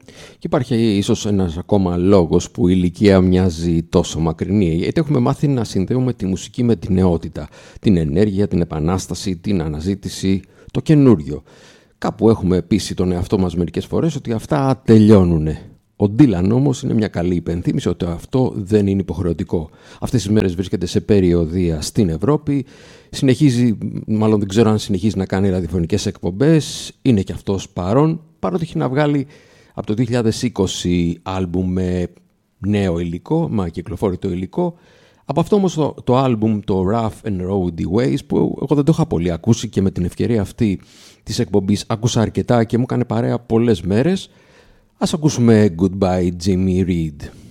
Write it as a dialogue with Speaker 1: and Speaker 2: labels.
Speaker 1: Και υπάρχει ίσως ένας ακόμα λόγος που η ηλικία μοιάζει τόσο μακρινή, γιατί έχουμε μάθει να συνδέουμε τη μουσική με την νεότητα, την ενέργεια, την επανάσταση, την αναζήτηση, το καινούριο. Κάπου έχουμε πείσει τον εαυτό μας μερικές φορές ότι αυτά τελειώνουνε. Ο Ντίλαν όμως είναι μια καλή υπενθύμηση ότι αυτό δεν είναι υποχρεωτικό. Αυτές τις μέρες βρίσκεται σε περιοδεία στην Ευρώπη, συνεχίζει, μάλλον δεν ξέρω αν συνεχίζει να κάνει ραδιοφωνικές εκπομπές, είναι και αυτός παρόν, παρότι έχει να βγάλει από το 2020 άλμπουμ με νέο υλικό, μα κυκλοφόρητο υλικό. Από αυτό όμως το άλμπουμ, το Rough and Rowdy Ways, που εγώ δεν το είχα πολύ ακούσει και με την ευκαιρία αυτή της εκπομπής άκουσα αρκετά και μου έκανε παρέα πολλές μέρες. Ας ακούσουμε Goodbye Jimmy Reed.